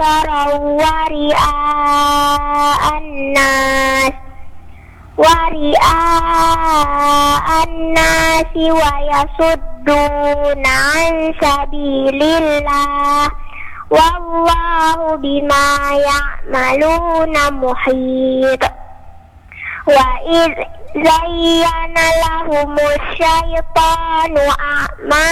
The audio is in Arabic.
بصرا ورئاء الناس ويصدون عن سبيل الله والله بما يعملون محيط. وإذ زين لهم الشيطان